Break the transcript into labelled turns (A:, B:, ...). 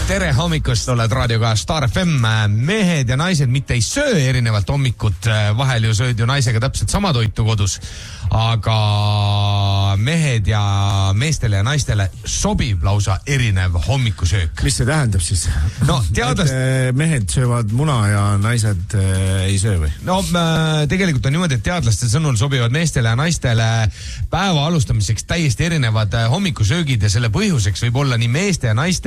A: Tere hommikust, oled raadioga Star FM. Mehed ja naised mitte ei söö erinevalt hommikut, vahel ju sööd ju naisega täpselt sama toitu kodus, aga mehed ja meestele ja naistele sobib lausa erinev hommikusöök.
B: Mis see tähendab siis?
A: No teadlast...
B: mehed söövad muna ja naised ei söö või?
A: No tegelikult on niimoodi, et teadlaste sõnul sobivad meestele ja naistele päeva alustamiseks täiesti erinevad hommikusöögid ja selle põhjuseks võib olla nii meeste ja naiste